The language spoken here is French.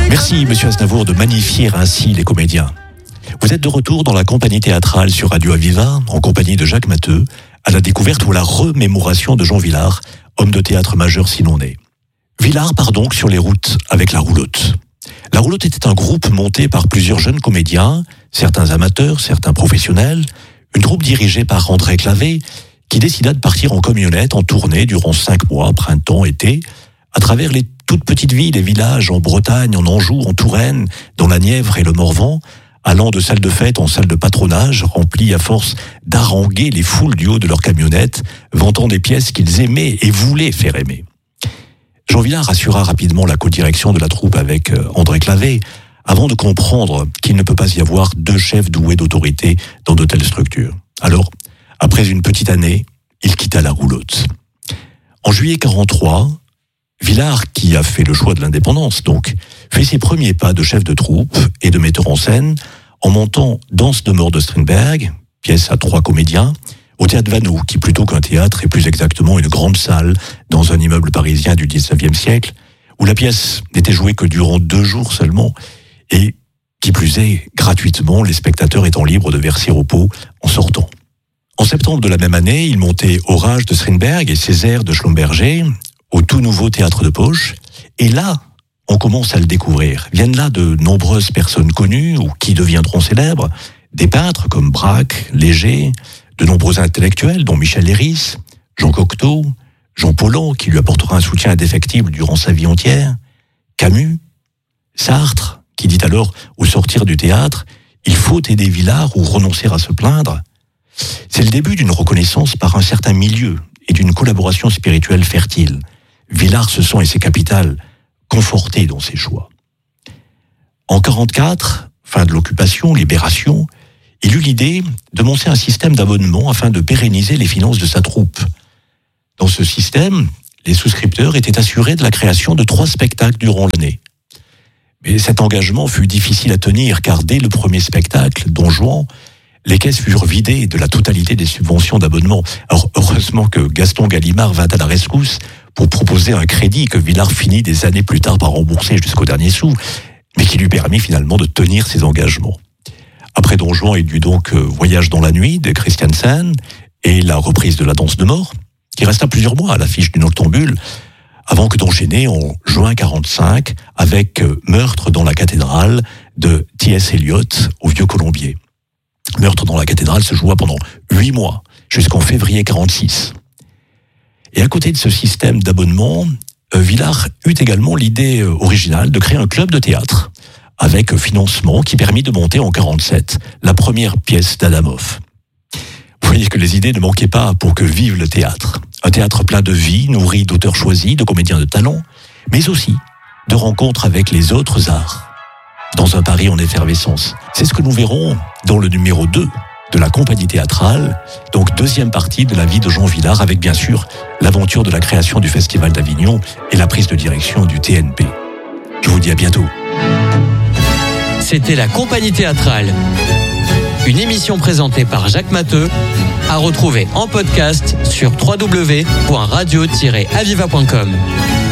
Merci, monsieur Aznavour, de magnifier ainsi les comédiens. Vous êtes de retour dans la compagnie théâtrale sur Radio Aviva, en compagnie de Jacques Matteux, à la découverte ou à la remémoration de Jean Vilar, homme de théâtre majeur sinon né. Vilar part donc sur les routes avec La Roulotte. La Roulotte était un groupe monté par plusieurs jeunes comédiens, certains amateurs, certains professionnels, une troupe dirigée par André Clavé, qui décida de partir en camionnette en tournée durant 5 mois, printemps, été, à travers les toutes petites villes et villages en Bretagne, en Anjou, en Touraine, dans la Nièvre et le Morvan, allant de salle de fête en salle de patronage, remplies à force d'haranguer les foules du haut de leurs camionnettes, vantant des pièces qu'ils aimaient et voulaient faire aimer. Jean Vilar assura rapidement la codirection de la troupe avec André Clavé, avant de comprendre qu'il ne peut pas y avoir 2 chefs doués d'autorité dans de telles structures. Alors, après une petite année, il quitta La Roulotte. En juillet 1943, Vilar, qui a fait le choix de l'indépendance, donc, fait ses premiers pas de chef de troupe et de metteur en scène en montant Danse de mort de Strindberg, pièce à 3 comédiens, au théâtre Vanou, qui plutôt qu'un théâtre est plus exactement une grande salle dans un immeuble parisien du XIXe siècle, où la pièce n'était jouée que durant 2 jours seulement, et qui plus est, gratuitement, les spectateurs étant libres de verser au pot en sortant. En septembre de la même année, il montait Orage de Strindberg et Césaire de Schlumberger, au tout nouveau théâtre de Poche, et là, on commence à le découvrir. Viennent là de nombreuses personnes connues ou qui deviendront célèbres, des peintres comme Braque, Léger, de nombreux intellectuels dont Michel Léris, Jean Cocteau, Jean Paulhan qui lui apportera un soutien indéfectible durant sa vie entière, Camus, Sartre qui dit alors au sortir du théâtre « Il faut aider Vilar ou renoncer à se plaindre ». C'est le début d'une reconnaissance par un certain milieu et d'une collaboration spirituelle fertile. Vilar se sent et ses capitales conforté dans ses choix. En 1944, fin de l'occupation, libération, il eut l'idée de monter un système d'abonnement afin de pérenniser les finances de sa troupe. Dans ce système, les souscripteurs étaient assurés de la création de 3 spectacles durant l'année. Mais cet engagement fut difficile à tenir car dès le premier spectacle, Don Juan, les caisses furent vidées de la totalité des subventions d'abonnement. Alors heureusement que Gaston Gallimard vint à la rescousse pour proposer un crédit que Vilar finit des années plus tard par rembourser jusqu'au dernier sou, mais qui lui permit finalement de tenir ses engagements. Après Don Juan, il y eut donc Voyage dans la nuit de Christiansen et la reprise de la Danse de mort, qui resta plusieurs mois à l'affiche du Noctambule, avant que d'enchaîner en juin 1945 avec Meurtre dans la cathédrale de T.S. Eliot au Vieux-Colombier. Meurtre dans la cathédrale se joua pendant 8 mois, jusqu'en février 1946. Et à côté de ce système d'abonnement, Vilar eut également l'idée originale de créer un club de théâtre, avec financement qui permit de monter en 1947 la première pièce d'Adamov. Vous voyez que les idées ne manquaient pas pour que vive le théâtre. Un théâtre plein de vie, nourri d'auteurs choisis, de comédiens de talent, mais aussi de rencontres avec les autres arts, dans un Paris en effervescence. C'est ce que nous verrons dans le numéro 2 de la compagnie théâtrale, donc 2e partie de la vie de Jean Vilar, avec bien sûr l'aventure de la création du Festival d'Avignon et la prise de direction du TNP. Je vous dis à bientôt. C'était la compagnie théâtrale, une émission présentée par Jacques Matteux, à retrouver en podcast sur www.radio-aviva.com.